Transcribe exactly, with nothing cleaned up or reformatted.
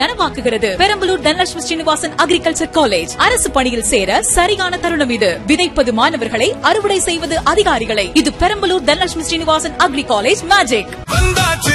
நனவாக்குகிறது. Perambalur Dhanalakshmi Srinivasan agriculture college. அரசு பணியில் சேர சரியான தருணம் இது. விதைப்பது மாணவர்களை, அறுவடை செய்வது அதிகாரிகளை. இது Perambalur Dhanalakshmi Srinivasan agri college magic.